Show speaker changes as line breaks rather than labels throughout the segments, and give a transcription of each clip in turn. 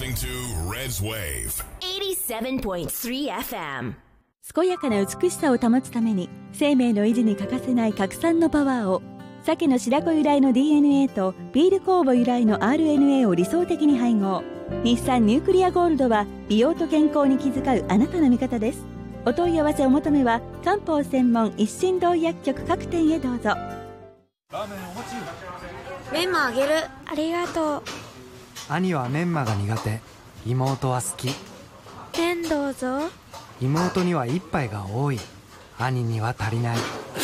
listening to Red's Wave
87.3 FM。
健やかな美しさを保つために生命の維持に欠かせない核酸のパワーを、鮭の白子由来の DNA とビール酵母由来の RNA を理想的に配合。日産ニュークリアゴールドは美容と健康に気遣うあなたの味方です。お問い合わせお求めは漢方専門一心堂薬局各店へどうぞ。
ラーメンお待ち。
メンマあげる。ありがとう。
兄はメンマが苦手、妹は好き。
麺どうぞ。
妹には一杯が多い、兄には足りない。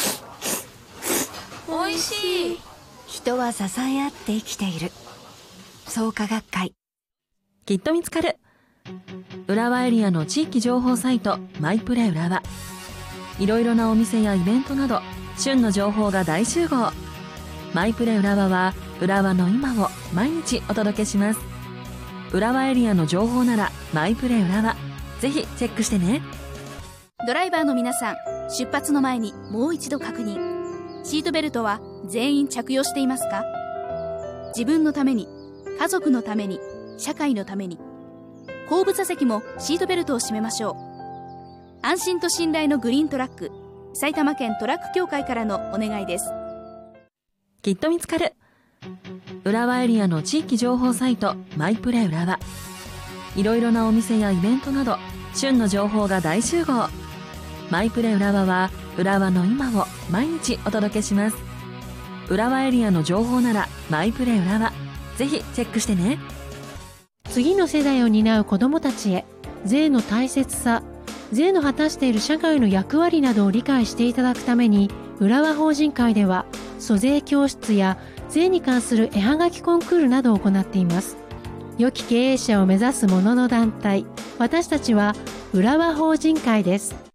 おいしい。
人は支え合って生きている。創価学会。
きっと見つかる。浦和エリアの地域情報サイトマイプレ浦和。いろいろなお店やイベントなど旬の情報が大集合。マイプレ浦和は浦和の今を毎日お届けします。浦和エリアの情報ならマイプレ浦和、ぜひチェックしてね。
ドライバーの皆さん、出発の前にもう一度確認。シートベルトは全員着用していますか？自分のために、家族のために、社会のために。後部座席もシートベルトを締めましょう。安心と信頼のグリーントラック、埼玉県トラック協会からのお願いです。
きっと見つかる。浦和エリアの地域情報サイトマイプレ浦和。いろいろなお店やイベントなど旬の情報が大集合。マイプレ浦和は浦和の今を毎日お届けします。浦和エリアの情報ならマイプレ浦和、ぜひチェックしてね。
次の世代を担う子どもたちへ、税の大切さ、税の果たしている社会の役割などを理解していただくために、浦和法人会では租税教室や税に関する絵はがきコンクールなどを行っています。良き経営者を目指す者の団体、私たちは浦和法人会です。